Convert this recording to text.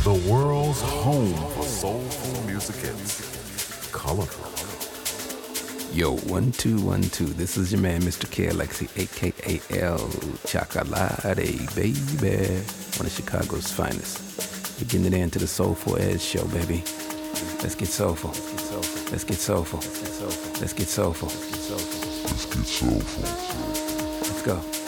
The world's home for soulful music hits. Colorful. Yo, 1 2 1 2. This is your man, Mr. K Alexi, aka El Chocolate, baby. One of Chicago's finest. We're getting it into the Soulful Edge show, baby. Let's get soulful. Let's get soulful. Let's get soulful. Let's get soulful. Let's get soulful. Let's go.